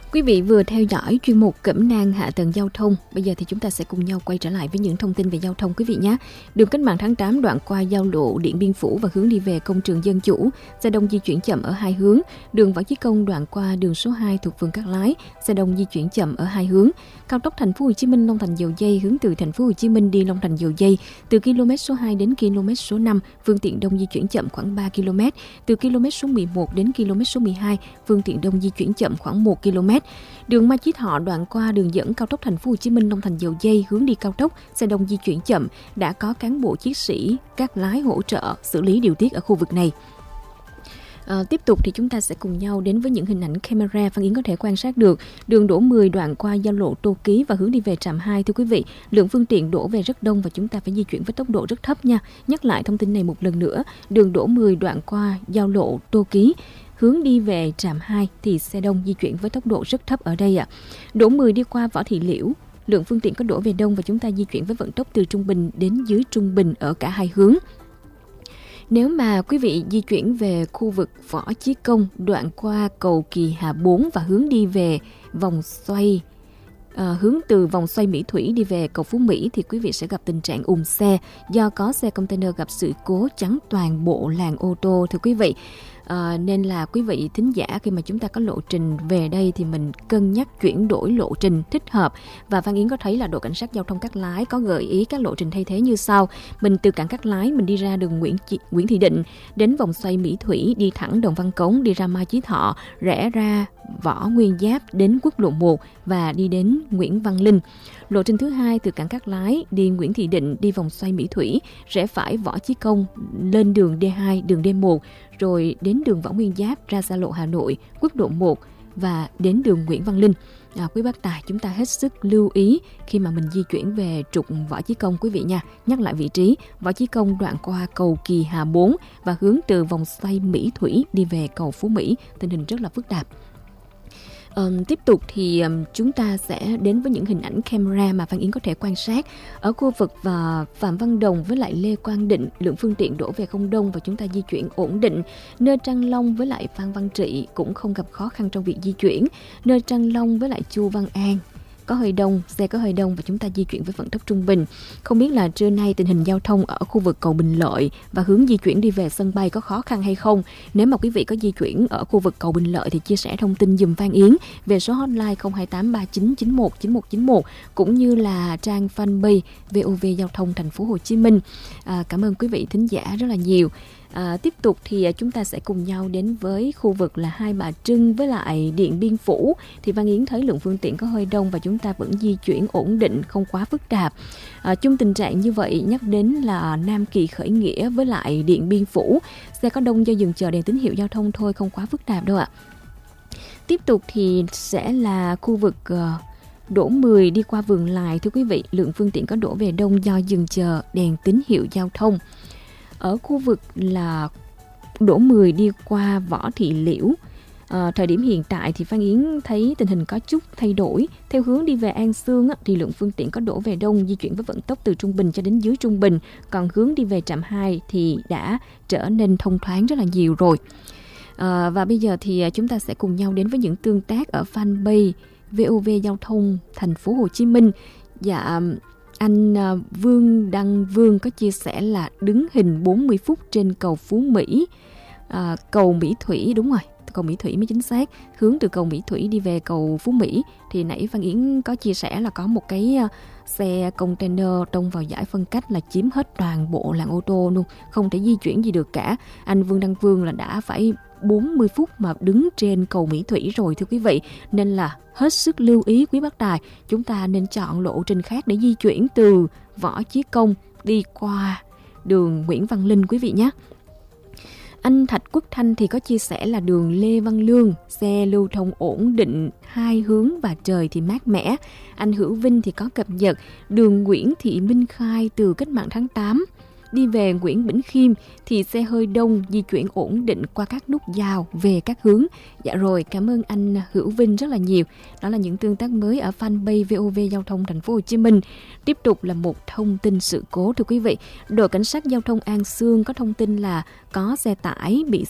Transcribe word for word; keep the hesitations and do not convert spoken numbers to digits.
Quý vị vừa theo dõi chuyên mục Cẩm nang hạ tầng giao thông. Bây giờ thì chúng ta sẽ cùng nhau quay trở lại với những thông tin về giao thông quý vị nhé. Đường Cách mạng tháng tám đoạn qua giao lộ Điện Biên Phủ và hướng đi về công trường Dân Chủ, xe đông di chuyển chậm ở hai hướng. Đường Võ Chí Công đoạn qua đường số hai thuộc phường Cát Lái, xe đông di chuyển chậm ở hai hướng. Cao tốc Thành phố Hồ Chí Minh Long Thành Dầu Giây hướng từ Thành phố Hồ Chí Minh đi Long Thành Dầu Giây, từ km số hai đến km số năm, phương tiện đông di chuyển chậm khoảng ba ki lô mét. Từ km số mười một đến km số mười hai, phương tiện đông di chuyển chậm khoảng một ki lô mét. Đường Mai Chí Thọ đoạn qua đường dẫn cao tốc Thành phố Hồ Chí Minh Long Thành Dầu Giây hướng đi cao tốc, xe đông di chuyển chậm, đã có cán bộ chiến sĩ Cát Lái hỗ trợ xử lý điều tiết ở khu vực này. À, tiếp tục thì chúng ta sẽ cùng nhau đến với những hình ảnh camera Phan Yến có thể quan sát được. Đường Đỗ mười đoạn qua giao lộ Tô Ký và hướng đi về trạm hai, thưa quý vị, lượng phương tiện đổ về rất đông và chúng ta phải di chuyển với tốc độ rất thấp nha. Nhắc lại thông tin này một lần nữa, đường Đỗ mười đoạn qua giao lộ Tô Ký hướng đi về trạm hai thì xe đông di chuyển với tốc độ rất thấp ở đây ạ. À. Đỗ mười đi qua Võ Thị Liễu, lượng phương tiện có đổ về đông và chúng ta di chuyển với vận tốc từ trung bình đến dưới trung bình ở cả hai hướng. Nếu mà quý vị di chuyển về khu vực Võ Chí Công đoạn qua cầu Kỳ Hà bốn và hướng đi về vòng xoay, à, hướng từ vòng xoay Mỹ Thủy đi về cầu Phú Mỹ thì quý vị sẽ gặp tình trạng ùn xe do có xe container gặp sự cố chắn toàn bộ làn ô tô, thưa quý vị. À, nên là quý vị thính giả khi mà chúng ta có lộ trình về đây thì mình cân nhắc chuyển đổi lộ trình thích hợp. Và Phan Yến có thấy là đội cảnh sát giao thông Cát Lái có gợi ý các lộ trình thay thế như sau. Mình từ cảng Cát Lái mình đi ra đường Nguyễn Nguyễn Thị Định đến vòng xoay Mỹ Thủy, đi thẳng Đồng Văn Cống, đi ra Mai Chí Thọ, rẽ ra Võ Nguyên Giáp đến quốc lộ một và đi đến Nguyễn Văn Linh. Lộ trình thứ hai từ cảng Cát Lái đi Nguyễn Thị Định, đi vòng xoay Mỹ Thủy, rẽ phải Võ Chí Công lên đường D hai, đường D một, rồi đến đường Võ Nguyên Giáp ra xa lộ Hà Nội, quốc lộ một và đến đường Nguyễn Văn Linh. À, quý bác tài chúng ta hết sức lưu ý khi mà mình di chuyển về trục Võ Chí Công quý vị nha. Nhắc lại vị trí, Võ Chí Công đoạn qua cầu Kỳ Hà bốn và hướng từ vòng xoay Mỹ Thủy đi về cầu Phú Mỹ, tình hình rất là phức tạp. Um, tiếp tục thì um, chúng ta sẽ đến với những hình ảnh camera mà Phan Yến có thể quan sát ở khu vực và Phạm Văn Đồng với lại Lê Quang Định, lượng phương tiện đổ về không đông và chúng ta di chuyển ổn định. Nơi Trăng Long với lại Phan Văn Trị cũng không gặp khó khăn trong việc di chuyển. Nơi Trăng Long với lại Chu Văn An có hơi đông, xe có hơi đông và chúng ta di chuyển với vận tốc trung bình. Không biết là trưa nay tình hình giao thông ở khu vực cầu Bình Lợi và hướng di chuyển đi về sân bay có khó khăn hay không? Nếu mà quý vị có di chuyển ở khu vực cầu Bình Lợi thì chia sẻ thông tin giùm Phan Yến về số hotline không hai tám ba chín chín một chín một chín một cũng như là trang fanpage vê o vê Giao thông Thành phố Hồ Chí Minh. À, cảm ơn quý vị thính giả rất là nhiều. À, tiếp tục thì chúng ta sẽ cùng nhau đến với khu vực là Hai Bà Trưng với lại Điện Biên Phủ. Thì Phan Yến thấy lượng phương tiện có hơi đông và chúng ta vẫn di chuyển ổn định, không quá phức tạp. À, chung tình trạng như vậy nhắc đến là Nam Kỳ Khởi Nghĩa với lại Điện Biên Phủ, xe có đông do dừng chờ đèn tín hiệu giao thông thôi, không quá phức tạp đâu ạ. Tiếp tục thì sẽ là khu vực uh, Đỗ mười đi qua Vườn Lài, thưa quý vị, lượng phương tiện có đổ về đông do dừng chờ đèn tín hiệu giao thông. Ở khu vực là Đỗ mười đi qua Võ Thị Liễu, à, thời điểm hiện tại thì Phan Yến thấy tình hình có chút thay đổi. Theo hướng đi về An Xương á, thì lượng phương tiện có đổ về đông, di chuyển với vận tốc từ trung bình cho đến dưới trung bình. Còn hướng đi về trạm hai thì đã trở nên thông thoáng rất là nhiều rồi. À, và bây giờ thì chúng ta sẽ cùng nhau đến với những tương tác ở fanpage vê o vê Giao thông Thành phố Hồ Chí Minh. Dạ, anh Vương Đăng Vương có chia sẻ là đứng hình bốn mươi phút trên cầu Phú Mỹ, à, cầu Mỹ Thủy, đúng rồi, cầu Mỹ Thủy mới chính xác, hướng từ cầu Mỹ Thủy đi về cầu Phú Mỹ. Thì nãy Phan Yến có chia sẻ là có một cái xe container tông vào giải phân cách là chiếm hết toàn bộ làn ô tô luôn, không thể di chuyển gì được cả. Anh Vương Đăng Vương là đã phải bốn mươi phút mà đứng trên cầu Mỹ Thủy rồi, thưa quý vị. Nên là hết sức lưu ý quý bác tài, chúng ta nên chọn lộ trình khác để di chuyển từ Võ Chí Công đi qua đường Nguyễn Văn Linh quý vị nhé. Anh Thạch Quốc Thanh thì có chia sẻ là đường Lê Văn Lương, xe lưu thông ổn định hai hướng và trời thì mát mẻ. Anh Hữu Vinh thì có cập nhật đường Nguyễn Thị Minh Khai từ Cách mạng tháng tám đi về Nguyễn Bỉnh Khiêm thì xe hơi đông, di chuyển ổn định qua các nút giao về các hướng. Dạ rồi, cảm ơn anh Hữu Vinh rất là nhiều. Đó là những tương tác mới ở fanpage vê o vê Giao thông Thành phố Hồ Chí Minh. Tiếp tục là một thông tin sự cố, thưa quý vị. Đội cảnh sát giao thông An Xương có thông tin là có xe tải bị